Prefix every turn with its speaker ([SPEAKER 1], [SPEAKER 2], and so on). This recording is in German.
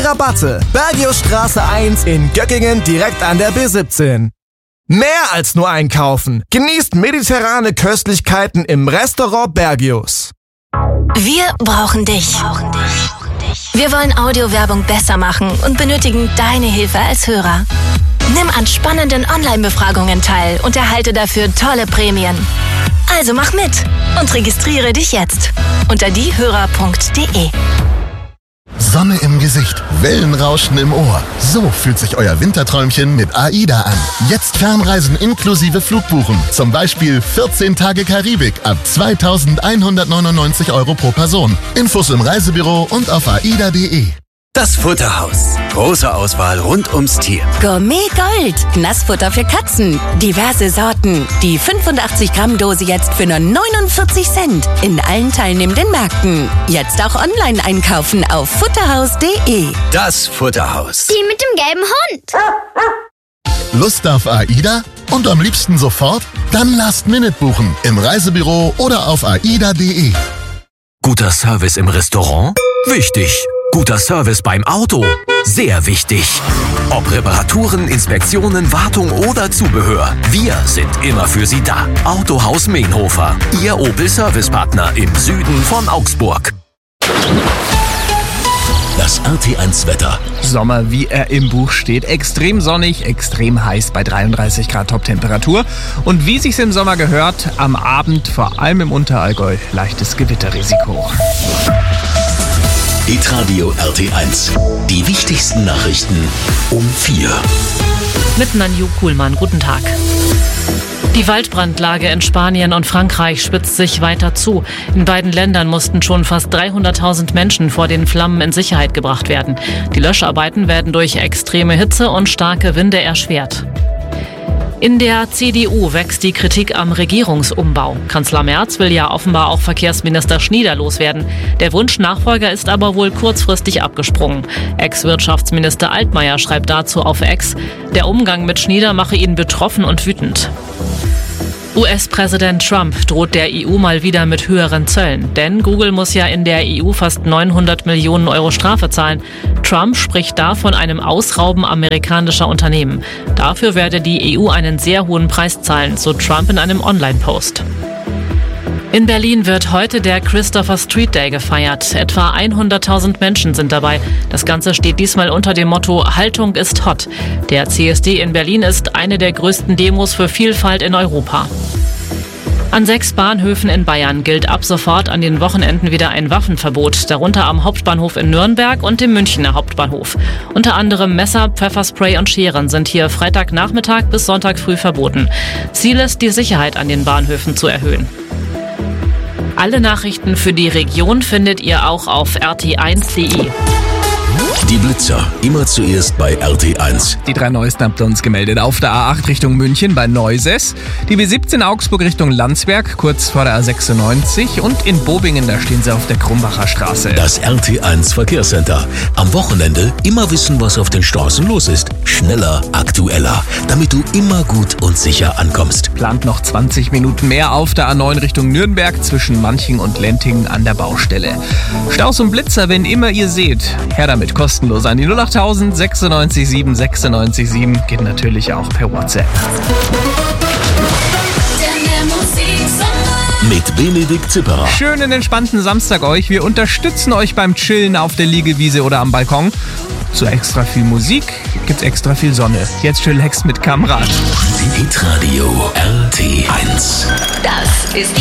[SPEAKER 1] Rabatte. Bergiusstraße 1 in Göckingen direkt an der B17. Mehr als nur einkaufen. Genießt mediterrane Köstlichkeiten im Restaurant Bergius.
[SPEAKER 2] Wir brauchen dich. Wir wollen Audiowerbung besser machen und benötigen deine Hilfe als Hörer. Nimm an spannenden Online-Befragungen teil und erhalte dafür tolle Prämien. Also mach mit und registriere dich jetzt unter diehörer.de.
[SPEAKER 3] Sonne im Gesicht, Wellenrauschen im Ohr. So fühlt sich euer Winterträumchen mit AIDA an. Jetzt Fernreisen inklusive Flugbuchen. Zum Beispiel 14 Tage Karibik ab 2.199 € pro Person. Infos im Reisebüro und auf aida.de.
[SPEAKER 4] Das Futterhaus. Große Auswahl rund ums Tier.
[SPEAKER 5] Gourmet Gold. Nassfutter für Katzen. Diverse Sorten. Die 85-Gramm-Dose jetzt für nur 49 Cent. In allen teilnehmenden Märkten. Jetzt auch online einkaufen auf futterhaus.de.
[SPEAKER 4] Das Futterhaus.
[SPEAKER 6] Die mit dem gelben Hund.
[SPEAKER 3] Lust auf AIDA? Und am liebsten sofort? Dann Last-Minute buchen. Im Reisebüro oder auf aida.de.
[SPEAKER 7] Guter Service im Restaurant? Wichtig. Guter Service beim Auto? Sehr wichtig. Ob Reparaturen, Inspektionen, Wartung oder Zubehör, wir sind immer für Sie da. Autohaus Meenhofer, Ihr Opel-Servicepartner im Süden von Augsburg.
[SPEAKER 8] Das RT1-Wetter.
[SPEAKER 9] Sommer, wie er im Buch steht. Extrem sonnig, extrem heiß bei 33 Grad Top-Temperatur. Und wie sich's im Sommer gehört, am Abend, vor allem im Unterallgäu, leichtes Gewitterrisiko.
[SPEAKER 8] Hitradio RT1. Die wichtigsten Nachrichten um 4.
[SPEAKER 10] Mit Nanju Kuhlmann. Guten Tag. Die Waldbrandlage in Spanien und Frankreich spitzt sich weiter zu. In beiden Ländern mussten schon fast 300.000 Menschen vor den Flammen in Sicherheit gebracht werden. Die Löscharbeiten werden durch extreme Hitze und starke Winde erschwert. In der CDU wächst die Kritik am Regierungsumbau. Kanzler Merz will ja offenbar auch Verkehrsminister Schnieder loswerden. Der Wunschnachfolger ist aber wohl kurzfristig abgesprungen. Ex-Wirtschaftsminister Altmaier schreibt dazu auf X, der Umgang mit Schnieder mache ihn betroffen und wütend. US-Präsident Trump droht der EU mal wieder mit höheren Zöllen. Denn Google muss ja in der EU fast 900 Millionen € Strafe zahlen. Trump spricht da von einem Ausrauben amerikanischer Unternehmen. Dafür werde die EU einen sehr hohen Preis zahlen, so Trump in einem Online-Post. In Berlin wird heute der Christopher Street Day gefeiert. Etwa 100.000 Menschen sind dabei. Das Ganze steht diesmal unter dem Motto Haltung ist hot. Der CSD in Berlin ist eine der größten Demos für Vielfalt in Europa. An 6 Bahnhöfen in Bayern gilt ab sofort an den Wochenenden wieder ein Waffenverbot, darunter am Hauptbahnhof in Nürnberg und dem Münchner Hauptbahnhof. Unter anderem Messer, Pfefferspray und Scheren sind hier Freitagnachmittag bis Sonntag früh verboten. Ziel ist, die Sicherheit an den Bahnhöfen zu erhöhen. Alle Nachrichten für die Region findet ihr auch auf rt1.de.
[SPEAKER 8] Die Blitzer, immer zuerst bei RT1.
[SPEAKER 9] Die 3 neuesten habt ihr uns gemeldet. Auf der A8 Richtung München bei Neuses, die B17 Augsburg Richtung Landsberg, kurz vor der A96 und in Bobingen, da stehen sie auf der Krumbacher Straße.
[SPEAKER 8] Das RT1 Verkehrscenter. Am Wochenende immer wissen, was auf den Straßen los ist. Schneller, aktueller, damit du immer gut und sicher ankommst.
[SPEAKER 9] Plant noch 20 Minuten mehr auf der A9 Richtung Nürnberg zwischen Manching und Lentingen an der Baustelle. Staus und Blitzer, wenn immer ihr seht, her damit, kostenlos an die 08000 96 7 96 7, geht natürlich auch per WhatsApp.
[SPEAKER 8] Mit Benedikt Zipperer.
[SPEAKER 9] Schönen entspannten Samstag euch. Wir unterstützen euch beim Chillen auf der Liegewiese oder am Balkon. Zu extra viel Musik gibt's extra viel Sonne. Jetzt chillax mit Kamrat.
[SPEAKER 8] Hitradio RT1.
[SPEAKER 2] Das ist